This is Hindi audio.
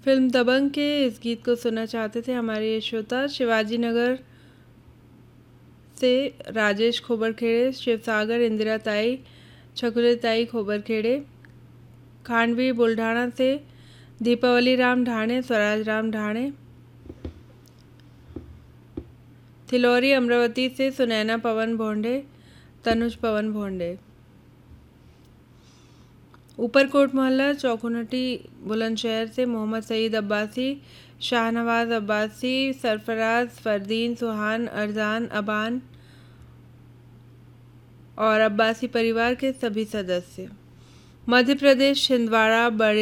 फिल्म दबंग के इस गीत को सुनना चाहते थे हमारे ये श्रोता शिवाजी नगर से राजेश खोबरखेड़े, शिवसागर इंदिरा ताई, छकुले ताई खोबरखेड़े, खांडवी बुल्ढाणा से दीपावली राम ढाणे, स्वराज राम ढाणे, थिलौरी अमरावती से सुनैना पवन भोंडे, तनुज पवन भोंडे, ऊपरकोट मोहल्ला चौखुनटी बुलंदशहर से मोहम्मद सईद अब्बासी, शाहनवाज अब्बासी, सरफराज, फरदीन, सुहान, अरजान, अबान और अब्बासी परिवार के सभी सदस्य। मध्य प्रदेश छिंदवाड़ा